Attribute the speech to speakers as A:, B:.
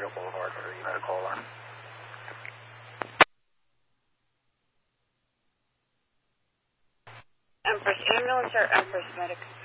A: Imperial Boulevard for the medical alarm.
B: Empress Ambulance or Empress Medic?